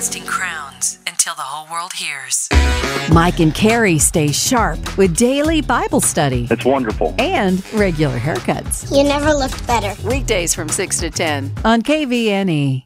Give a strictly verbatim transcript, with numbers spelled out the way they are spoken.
everlasting crowns until the whole world hears. Mike and Carrie stay sharp with daily Bible study It's wonderful. and regular haircuts. You never looked better. Weekdays from six to ten on K V N E.